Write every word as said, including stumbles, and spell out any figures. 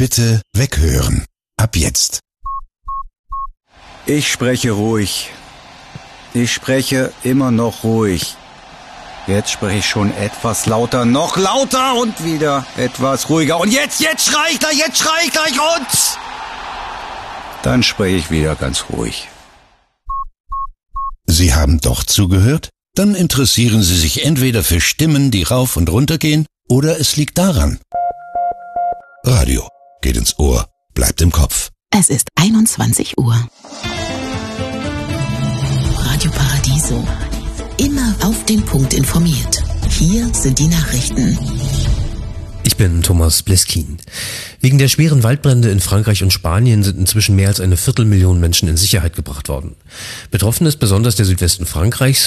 Bitte weghören. Ab jetzt. Ich spreche ruhig. Ich spreche immer noch ruhig. Jetzt spreche ich schon etwas lauter, noch lauter und wieder etwas ruhiger. Und jetzt, jetzt schrei ich gleich, jetzt schrei ich gleich und... Dann spreche ich wieder ganz ruhig. Sie haben doch zugehört? Dann interessieren Sie sich entweder für Stimmen, die rauf und runter gehen, oder es liegt daran. Radio geht ins Ohr, bleibt im Kopf. Es ist einundzwanzig Uhr. Radio Paradiso. Immer auf den Punkt informiert. Hier sind die Nachrichten. Ich bin Thomas Bleskin. Wegen der schweren Waldbrände in Frankreich und Spanien sind inzwischen mehr als eine Viertelmillion Menschen in Sicherheit gebracht worden. Betroffen ist besonders der Südwesten Frankreichs.